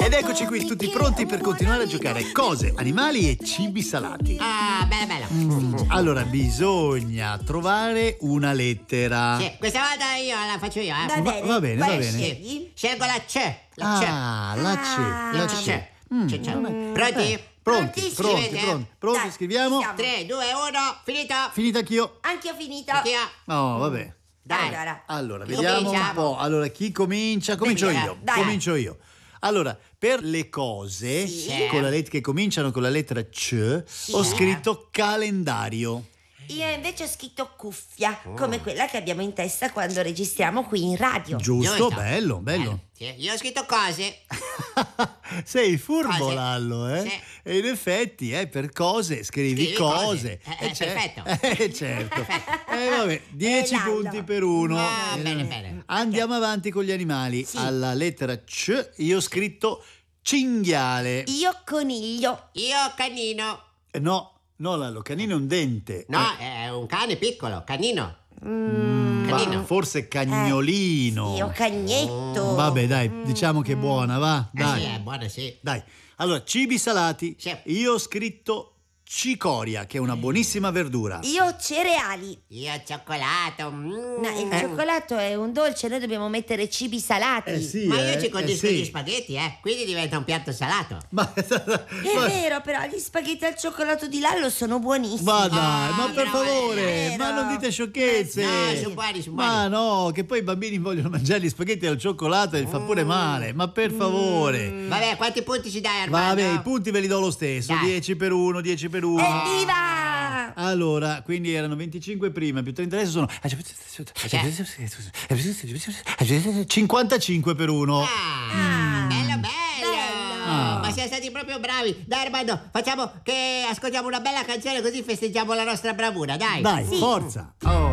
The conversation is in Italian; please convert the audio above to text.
Ed eccoci qui tutti pronti per continuare a giocare cose, animali e cibi salati. Ah, bello. Allora bisogna trovare una lettera. Sì, questa volta io la faccio io, Va bene. va bene, Quale va bene. scegli? Scelgo la C. La C. Ah, la C, la C. C. Pronti? Pronti, Scrivete? pronti, Dai, scriviamo. siamo. 3, 2, 1, finito. Finita anch'io. Anche io ho finito. Anch'io. Oh, vabbè. Dai. Allora, Chi vediamo un comincia? po'. Allora, chi comincia? Comincio Dai. io. Dai. Comincio io. Allora, per le cose Sì. con che cominciano con la lettera C, ho scritto calendario. Io invece ho scritto cuffia, come quella che abbiamo in testa quando registriamo qui in radio. Giusto? Bello, bello. Sì, io ho scritto cose. Sei furbo, Cose. Lallo, eh? Sì. E in effetti, per cose scrivi Scrivi cose. cose. Perfetto. Certo. Vabbè, 10 Lallo. punti per uno. Ah, bene. Andiamo avanti con gli animali. Sì. Alla lettera C io ho scritto cinghiale. Io coniglio. Io canino. No, Lallo, canino è un dente. No, è un cane piccolo, canino. Canino. Forse cagnolino. Io cagnetto. Vabbè, dai, diciamo che è buona, va? Dai. Sì, è buono, sì. Dai, allora, cibi salati. Sì. Io ho scritto cicoria, che è una buonissima verdura. Io cereali. Io cioccolato. No, il cioccolato è un dolce, noi dobbiamo mettere cibi salati. Sì, Ma io ci condisco sì. gli spaghetti, quindi diventa un piatto salato. Ma, È vero, però gli spaghetti al cioccolato di Lallo sono buonissimi. ma dai, ma per però favore, vero. ma non dite sciocchezze. No, sono buoni. Ma no, che poi i bambini vogliono mangiare gli spaghetti al cioccolato e fa pure male. Ma per favore. Vabbè, quanti punti ci dai, Armando? Vabbè, i punti ve li do lo stesso. Dai. 10 per 1, 10 per 1. Evviva! Allora, quindi erano 25 prima, più 30 adesso sono 55 per 1. Bello. Ah. Ma siamo stati proprio bravi. Dai, Armando, facciamo che ascoltiamo una bella canzone così festeggiamo la nostra bravura, dai. Dai, forza. Oh.